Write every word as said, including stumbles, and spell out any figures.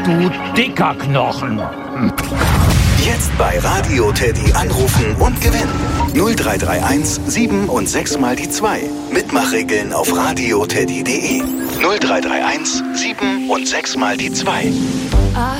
du dicker Knochen. Jetzt bei Radio Teddy anrufen und gewinnen. null drei drei eins sieben und sechs mal die zwei. Mitmachregeln auf radioteddy punkt de. null drei drei eins sieben und sechs mal die zwei.